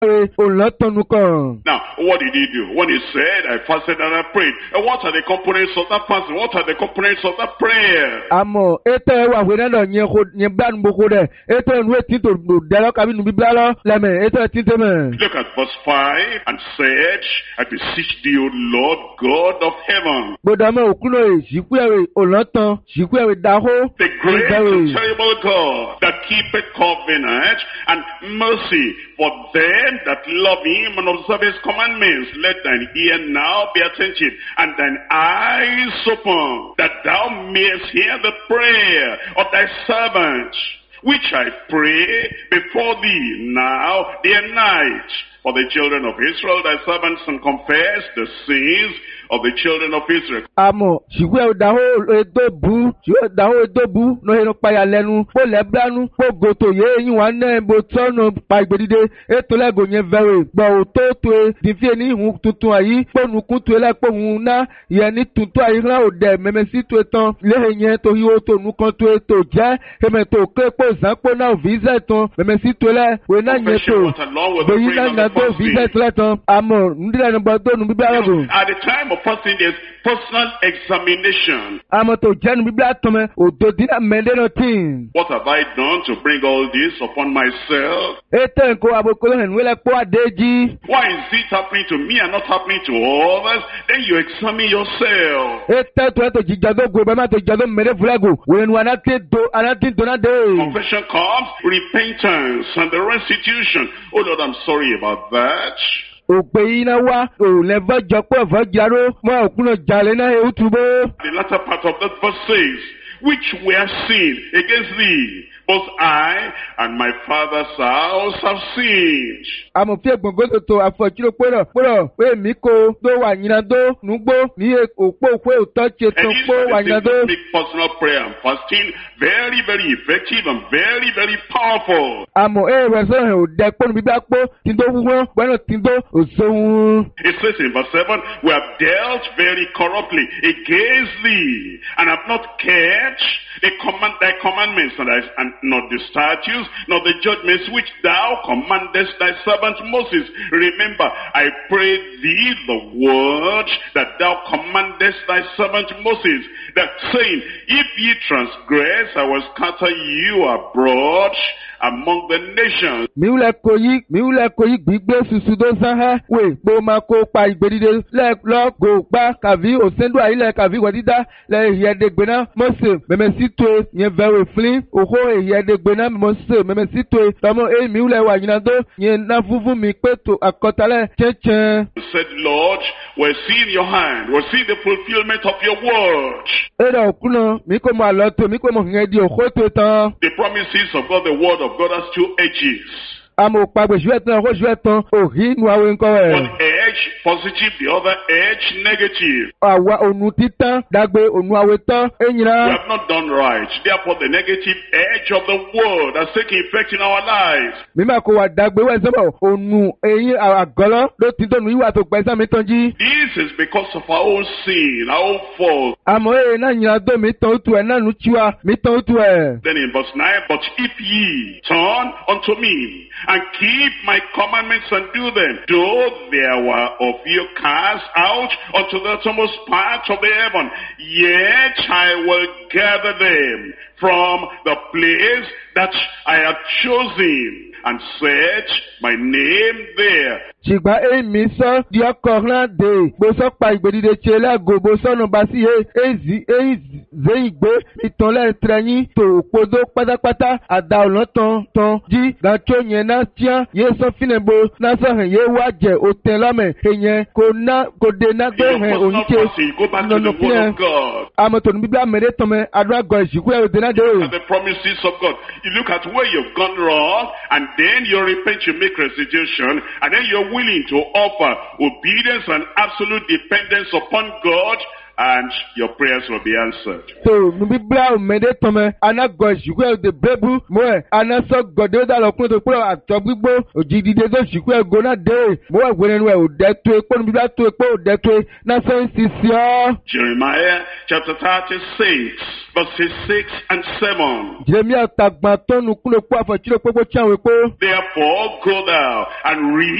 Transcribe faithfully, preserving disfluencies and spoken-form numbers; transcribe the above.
Now, what did he do? When he said, I fasted and I prayed, and what are the components of that fasting? What are the components of that prayer? Amo, ete wa wenano nye nye ban bokode. Ete nwe tito delo kabi nu bibla leme. Ete tito me. Look at verse five and said, I beseech thee, O Lord God of heaven. Bodame okuno e jikuya olatan, jikuya daho. The great and terrible God that keepeth covenant and mercy for them that love him and observe his commandments. Let thine ear now be attentive and thine eyes open, that thou mayest hear the prayer of thy servant, which I pray before thee now day and night for the children of Israel, thy servants, and confess the sins of the children of Israel. Amo, jikuya daho edobu, jikuya daho edobu, no heno paya lenu, po leblanu, po goto ye yin wane bo tono pa igbedide, eto le go yen very, bo to to di fi ni hun tuntun ayi, po nukun to le po hun na, ye ni tuntun ayi ran ode memesi to etan, le yen to hi o to nukan to eto je, heme to ke po zan po na visa etan, memesi to le, we na yen to, bo yin na na to visa etan, amo, ndile no bo do nu bibla go. At the time of fasting, there's personal examination. Amo to jenu bibla tome, o do dina mende no tin. What have I done to bring all this upon myself? Ete nko abokolo hen wele po adeji. Why is it happening to me and not happening to others? Then you examine yourself. Ete to eto jijado gwe bama to jijado mende fulago. Wenu anate do anate do na de. Confession comes, repentance and the restitution. Oh Lord, I'm sorry about that. Òpè iná wá òlẹ́fọ́ jọpọ̀ ẹ̀fọ́ jaró mọ́ òkúnà jalè náà ewu túbọ̀. The latter part of that verse says, which were sin against thee, both I and my father's house have sinned. Amòfin gbọ̀ngàn tòtò àfọ̀júrò pérò pérò pé mi kò tó wà nyinadó nugbó ní òpó òpó òtọ́ ṣe tó pó wà nyinadó. And this is personal prayer and fasting, very very effective and very very powerful. Àmọ̀ ẹ̀ rẹ̀ sọ̀rọ̀ ò dẹ pọ́nù bíbá pó tìǹdó wúwọ́n gbọ́dọ̀ tìǹdó òṣòwò. It says in verse seven, we have dealt very corruptly against thee, and have not kept the command thy commandments and, thy, and not the statutes, nor the judgments which thou commandest thy servant Moses. Remember, I pray thee the word that thou commandest thy servant Moses, that saying, if ye transgress, I will scatter you abroad among the nations. Miule koyi, miule koyi gbigbe susu do sanha, we, bo ma ko pa igbedide, le lo go pa kavi osendo aile kavi wadida, le yede gbena, mose, meme sitwe, nye vewe flin, oho e yede gbena, mose, meme sitwe, tomo e miule wa yinado, nye na vuvu mi peto akotale, chen chen. Said, Lord, we're seeing your hand, we're seeing the fulfillment of your word. Eda okuno, miko mo aloto, miko mo ngedi okoto tan. The promises of God, the word of God has two edges. Amo pagbe juetan, ro juetan, ohi nu awe nko e. One edge positive, the other edge negative. Awa onu titan, dagbe onu awe tan, enyina. We have not done right. Therefore, the negative edge of the word has taken effect in our lives. Mima ko wa dagbe we sebo onu eyin agolo lo tinto nu iwa to gbe mi tanji. This is because of our own sin, our own fault. Amo e na nyina do mi tan tu e na nu chiwa, mi tan tu e. Then in verse nine, but if ye turn unto me and keep my commandments and do them, though there were of you cast out unto the uttermost part of the heaven, yet I will gather them from the place that I have chosen and set my name there. Ṣìgbà èmi sọ di ọkọ̀ náà dé, bó sọ pa ìgbèdìde ṣe lẹ́gò bó sọ́nù bá sí èzì èzè ìgbé ìtànlẹ̀ tẹ̀yìn tó òpódó pátápátá àdá ọ̀nà tán tán jí gàtó yẹn náà tíá yé sọ fínẹ̀bó náà sọ̀hìn yé wá jẹ́ òtẹ̀ lọ́mẹ̀ èyàn kò ná kò dé ná gbé hẹ̀ òyìnṣe nọ̀nà fínẹ̀ àmọ̀tò ní bíbí àmẹ́rẹ́ tọ́mẹ́ àdúràgọ̀ ìṣìkú ẹ̀ òdè náà dé. The promises of God. You look at where you've gone wrong, and then you repent, you make restitution, and then you're willing to offer obedience and absolute dependence upon God, and your prayers will be answered. So, mi biblia o mede tome ana go shiku e de brebu mo e ana so gode da lo kun to pe ato gbigbo ojidide so shiku e go na de mo wa gbe nenu e o de to epo ni biblia to epo o de to na so nsisi. Jeremiah chapter thirty-six, verses six and seven. Jeremiah tagba tonu kulo po afọchiro popo chawe po. Therefore go thou and read